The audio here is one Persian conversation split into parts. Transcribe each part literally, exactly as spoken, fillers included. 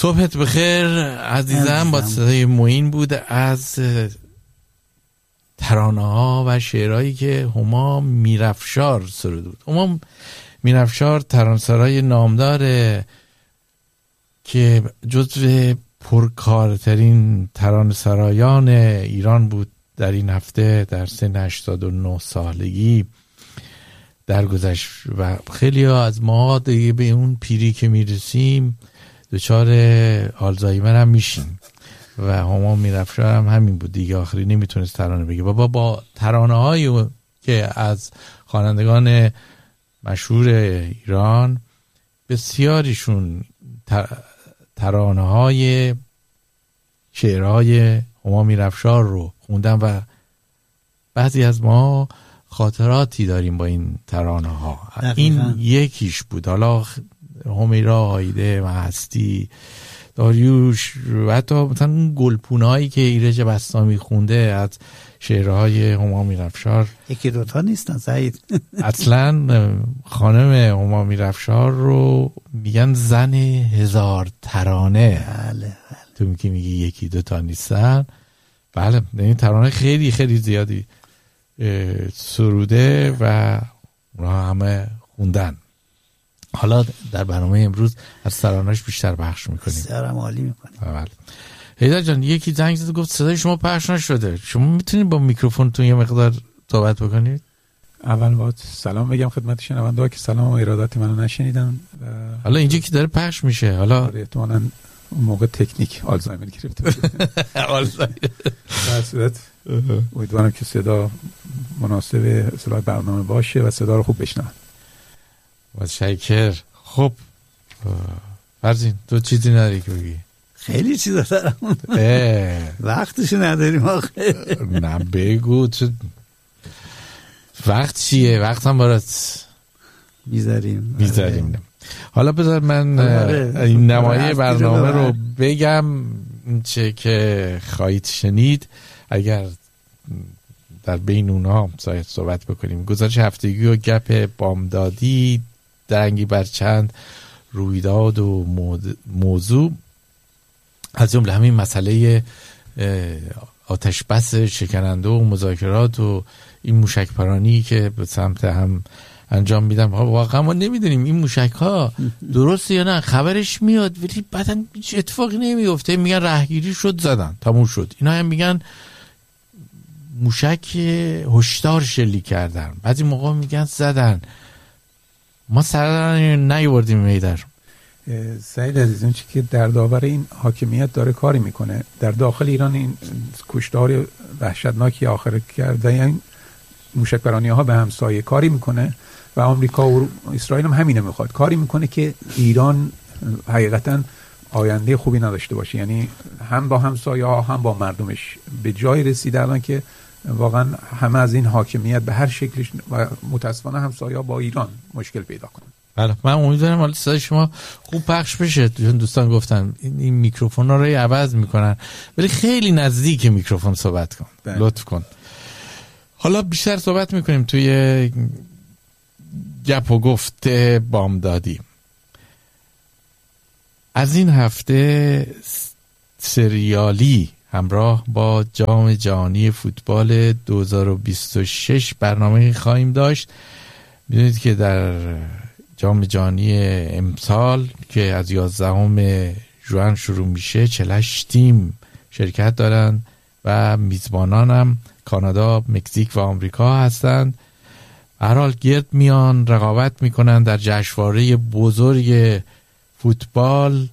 صبحت بخیر عزیزم. با صدای معین بود از ترانه ها و شعرهایی که هما میرافشار سروده بود. هما میرافشار ترانه‌سرای نامداره که جزو پرکارترین ترانه‌سرایان ایران بود در این هفته در سن هشتاد و نه سالگی درگذشت و خیلی ها از ما دیگه به اون پیری که میرسیم دچار آلزایمر هم میشیم و هما میرافشار هم همین بود دیگه، آخری نمیتونست ترانه بگه. بابا با ترانه هایی که از خوانندگان مشهور ایران بسیاریشون ترانه های شعرهای هما میرافشار رو خوندن و بعضی از ما خاطراتی داریم با این ترانه ها. این یکیش بود. حالا همیرا، هایده و هستی، داریوش و حتی مثلا اون گلپونایی که ایرج بسطامی خونده از شعرهای هما میرافشار یکی دوتا نیستن سعید. اصلا خانم هما میرافشار رو میگن زن هزار ترانه. بله بله. تو میگی میگی یکی دوتا نیستن. بله این ترانه خیلی خیلی زیادی سروده و اونا همه خوندن. حالا در برنامه امروز از ترانه‌اش بیشتر پخش میکنیم. بسیارم عالی میکنیم. بله. حیدر جان یکی زنگ زد گفت صدای شما پخش نشده. شما میتونید با میکروفونتون یه مقدار صحبت بکنید؟ اول باید سلام بگم خدمت شنونده‌ها که سلام و ارادت منو نشنیدن. حالا اینجا که داره پخش میشه، حالا احتمالاً اون موقع تکنیک آلزایمر گرفته بود. آلزایمر. در صورت امیدوارم که صدا مناسب اصطلاح برنامه باشه و صدا رو خوب بشنون. متشکر. خب فرزین تو چیزی نداری که بگی؟ خیلی چیزا دارم. وقتشو نداریم آخه. نه بگو تو وقت چیه؟ وقت هم برات میذاریم میذاریم. حالا بذار من این نمایه برنامه رو بگم چه که خواهید شنید اگر در بین اونها صحبت بکنیم. گزارش هفتگی و گپ بامدادی، درنگی بر چند رویداد و موضوع، از جمله همین مسئله آتش بس شکننده و مذاکرات و این موشک پرانی که به سمت هم انجام میدن. واقعا ما نمیدونیم این موشک ها درسته یا نه، خبرش میاد ولی بعداً هیچ اتفاقی نمیفته. میگن رهگیری شد زدن تموم شد. اینا هم میگن موشک هشدار شلی کردن، بعضی موقع میگن زدن. ما سر نیاوردیم میدر. سعید عزیز اون چی که در داور این حاکمیت داره کاری میکنه در داخل ایران، این کشتار وحشتناکی آخر کرده، یعنی موشک پرانی ها به همسایه کاری میکنه و آمریکا و اسرائیل هم همینه میخواد کاری میکنه که ایران حقیقتا آینده خوبی نداشته باشه. یعنی هم با همسایه ها هم با مردمش به جای رسیده الان که واقعا همه از این حاکمیت به هر شکلش و متاسفانه همسایه ها با ایران مشکل پیدا کنن. بله من امیدوارم حالا صدای شما خوب پخش بشه. دوستان گفتن این, این میکروفون ها رو عوض میکنن ولی خیلی نزدیک میکروفون صحبت کن. بله. لطف کن. حالا بیشتر صحبت میکنیم توی گپ و گفت بامدادی. از این هفته سریالی همراه با جام جهانی فوتبال دو هزار و بیست و شش برنامه خواهیم داشت. میدونید که در جام جهانی امسال که از یازدهم ژوئن شروع میشه چهل و هشت تیم شرکت دارن و میزبانان هم کانادا، مکزیک و آمریکا هستند. هر حال گرد میان رقابت میکنن در جشنواره بزرگ فوتبال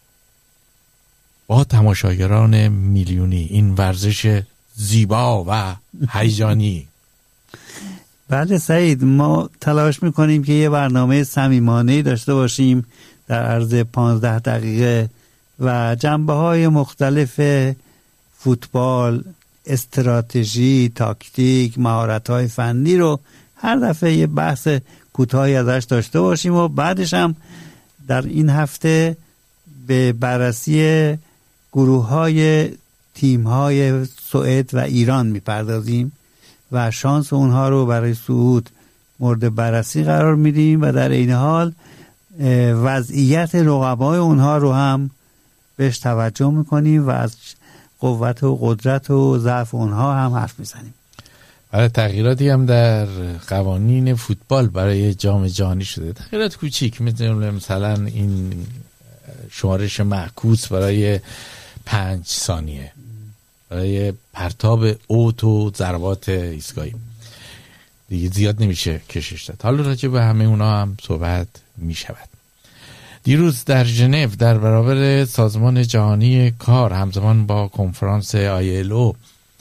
با تماشاگران میلیونی. این ورزش زیبا و هیجانی. بله سعید، ما تلاش میکنیم که یه برنامه صمیمانه‌ای داشته باشیم در عرض پانزده دقیقه و جنبه‌های مختلف فوتبال، استراتژی، تاکتیک، مهارت‌های فنی رو هر دفعه یه بحث کوتاهی ازش داشته باشیم و بعدش هم در این هفته به بررسی گروه‌های تیم‌های سوئد و ایران میپردازیم و شانس اونها رو برای صعود مورد بررسی قرار میدیم و در این حال وضعیت رقبای اونها رو هم بهش توجه میکنیم و از قوت و قدرت و ضعف اونها هم حرف میزنیم. برای تغییراتی هم در قوانین فوتبال برای جام جهانی شده، تغییرات کوچیک، مثل مثلا این شمارش معکوس برای پنج ثانیه برای پرتاب اوت و ضربات ایستگاهی، دیگه زیاد نمیشه کشش داد. حالا راجع به همه اونا هم صحبت میشود. دیروز در ژنو در برابر سازمان جهانی کار همزمان با کنفرانس آی ال او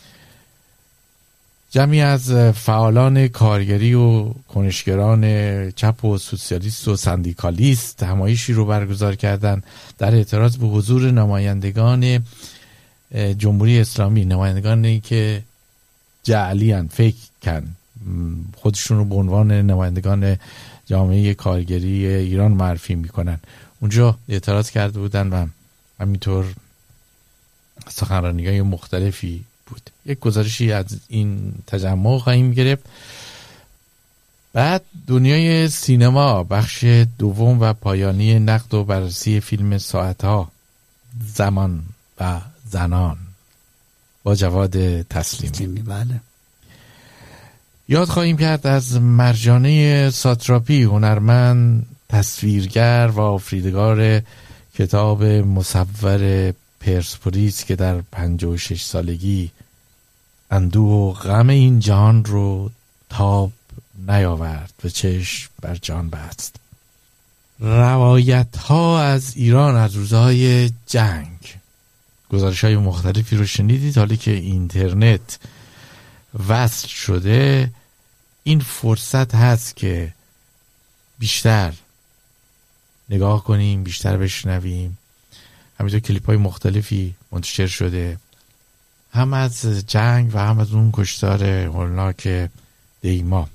جمعی از فعالان کارگری و کنشگران چپ و سوسیالیست و سندیکالیست همایشی رو برگزار کردن در اعتراض به حضور نمایندگان جمهوری اسلامی، نمایندگانی که جعلی ان، فیک کن، خودشون رو به عنوان نمایندگان جامعه کارگری ایران معرفی میکنن. اونجا اعتراض کرده بودن و همینطور سخنرانی‌های مختلفی بود. یک گزارشی از این تجمع خواهیم گرفت. بعد دنیای سینما، بخش دوم و پایانی نقد و بررسی فیلم ساعتها، زمان و زنان با جواد تسلیمی. بله. یاد خواهیم کرد از مرجانه ساتراپی، هنرمند، تصویرگر و آفریدگار کتاب مصور پرسپولیس که در پنجاه و شش سالگی اندوه و غم این جهان رو تاب نیاورد و چشم بر جان بست. روایت ها از ایران از روزهای جنگ، گزارش های مختلفی رو شنیدید. حالی که اینترنت وصل شده، این فرصت هست که بیشتر نگاه کنیم، بیشتر بشنویم. همینطور کلیپ های مختلفی منتشر شده، هم از جنگ و هم از اون کشتار هولناک دیما.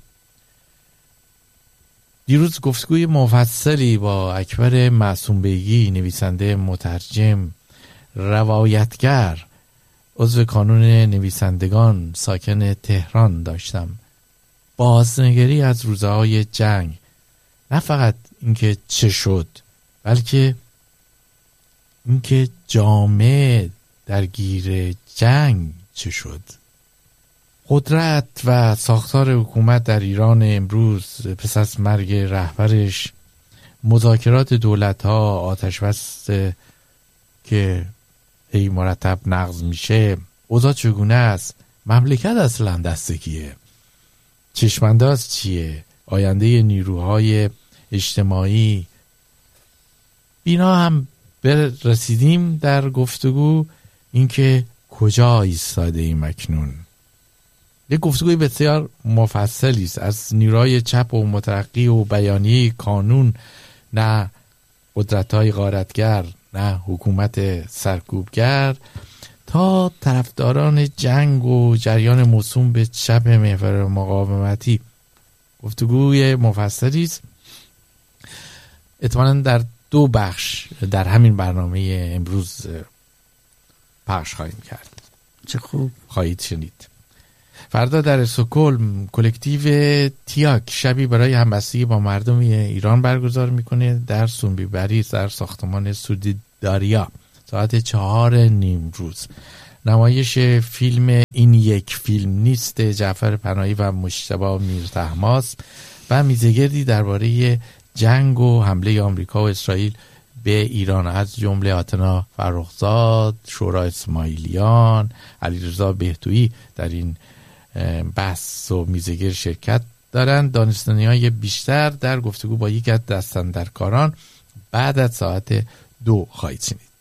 دیروز گفتگوی مفصلی با اکبر معصوم بیگی، نویسنده، مترجم، روایتگر، عضو کانون نویسندگان، ساکن تهران داشتم. بازنگری از روزهای جنگ، نه فقط اینکه چه شد، بلکه اینکه جامعه درگیر جنگ چه شد. قدرت و ساختار حکومت در ایران امروز پس از مرگ رهبرش، مذاکرات دولت‌ها، آتش بس که هی مرتب نقض میشه، اوضاع چگونه است، مملکت اصلا دست کیه، چشمانداز چیه، آینده نیروهای اجتماعی، اینا هم رسیدیم در گفتگو. اینکه کجا ایستاده ایم اکنون. یک گفتگوی بسیار مفصلی است از نیروهای چپ و مترقی و بیانیه کانون، نه قدرت‌های غارتگر، نه حکومت سرکوبگر، تا طرفداران جنگ و جریان موسوم به چپ محور مقاومتی. گفتگوی مفصلی است. احتمالاً در دو بخش در همین برنامه امروز پخش خواهیم کرد. چه خوب. خواهید شنید. فردا در استکهلم کلکتیو تیاک شبی برای همبستگی با مردم ایران برگزار میکنه در سونبیبری در ساختمان سودیداریا ساعت چهار نیم روز. نمایش فیلم این یک فیلم نیست جعفر پناهی و مجتبی میرطهماس و میزگردی درباره جنگ و حمله آمریکا و اسرائیل به ایران، از جمله آتنا فرخزاد، شورا اسماعیلیان، علیرضا بهتویی در این بحث و میزگرد شرکت دارند. دانستانی‌های بیشتر در گفتگو با یک از دستاندرکاران بعد از ساعت دو خواهید شنید.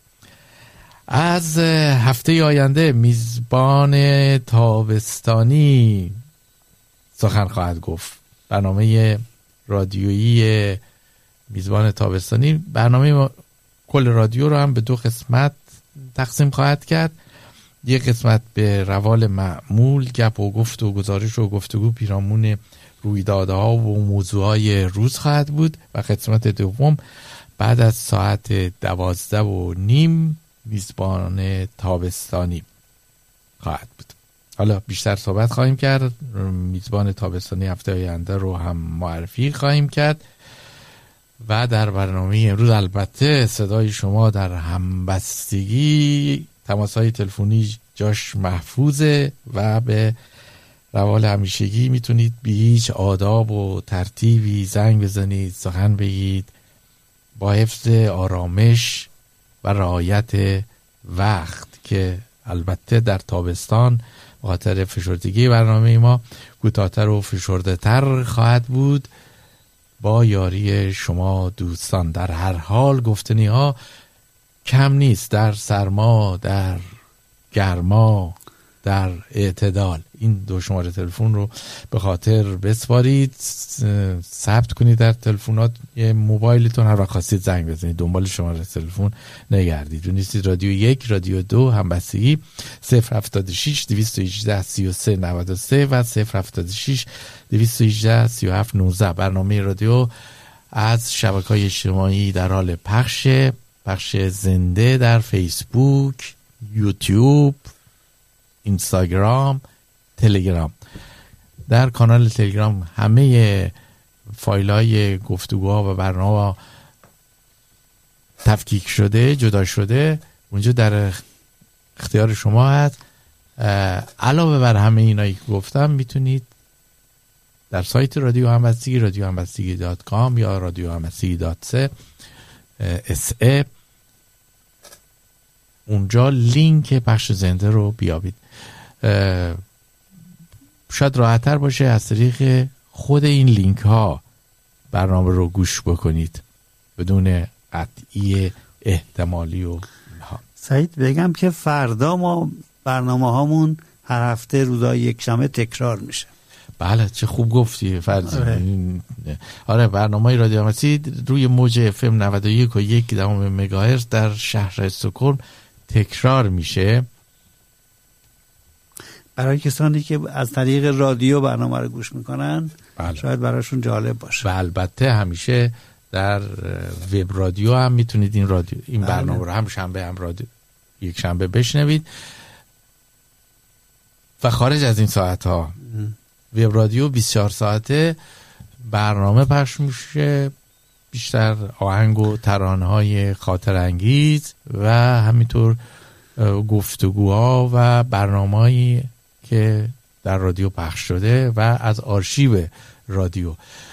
از هفته آینده میزبان تابستانی سخن خواهد گفت. برنامه رادیویی میزبان تابستانی، برنامه کل رادیو رو هم به دو قسمت تقسیم خواهد کرد. یک قسمت به روال معمول، گپ و گفت و گزارش و گفتگو پیرامون رویدادها و موضوعهای روز خواهد بود و قسمت دوم بعد از ساعت دوازده و نیم میزبان تابستانی خواهد بود. حالا بیشتر صحبت خواهیم کرد. میزبان تابستانی هفته آینده رو هم معرفی خواهیم کرد. و در برنامه امروز البته صدای شما در همبستگی تماس‌های تلفنی جاش محفوظه و به روال همیشگی میتونید بی هیچ آداب و ترتیبی زنگ بزنید، سخن بگید، با حفظ آرامش و رعایت وقت که البته در تابستان به خاطر فشردگی برنامه ما کوتاه‌تر و فشرده‌تر خواهد بود. با یاری شما دوستان در هر حال گفتنی ها کم نیست، در سرما، در گرما، در اعتدال. این دو شماره تلفن رو به خاطر بسپارید، ثبت کنید در تلفنات موبایلتون، هر وقت خواستید زنگ بزنید دنبال شماره تلفن نگردید. رو نیستید رادیو یک، رادیو دو، همبستگی صفر هفتاد و شش دویست و هجده سی و سه نود و سه و صفر هفتاد و شش دویست و هجده سی و هفت نوزده. برنامه رادیو از شبکه‌های اجتماعی در حال پخش پخش زنده در فیسبوک، یوتیوب، اینستاگرام، تلگرام. در کانال تلگرام همه فایل‌های گفتگوها و برنامه تفکیک شده، جدا شده، اونجا در اختیار شما هست. علاوه بر همه اینایی که گفتم میتونید در سایت رادیو همبستگی رادیو همبستگی دات کام یا رادیو همبستگی دات سه اس ای اونجا لینک پخش زنده رو بیابید. شاید راحت‌تر باشه از طریق خود این لینک ها برنامه رو گوش بکنید بدون قطعی احتمالی و ها. سعید بگم که فردا ما برنامه هامون هر هفته روزای یک شنبه تکرار میشه. بله چه خوب گفتی فرض. آره, آره برنامه رادیو همبستگی روی موج اف ام نود و یک و یک دهم مگاهرتز در شهر استکهلم تکرار میشه. برای کسانی که از طریق رادیو برنامه رو گوش میکنن بله. شاید براشون جالب باشه. و البته همیشه در وب رادیو هم میتونید این رادیو این بله. برنامه رو هم شنبه هم رادیو یک شنبه بشنوید و خارج از این ساعت ها وب رادیو بیست و چهار ساعته برنامه پخش میشه، بیشتر آهنگ و ترانه‌های خاطر انگیز و همینطور گفتگوها و برنامه‌هایی که در رادیو پخش شده و از آرشیو رادیو.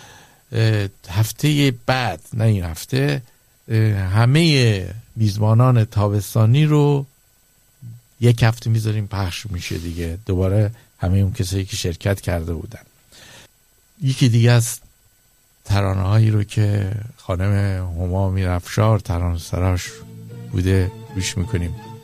هفته بعد نه این هفته همه میزبانان تابستانی رو یک هفته میذاریم پخش میشه دیگه، دوباره همه اون کسایی که شرکت کرده بودن. یکی دیگه از ترانه هایی رو که خانم هما میرافشار ترانه سراش بوده گوش میکنیم.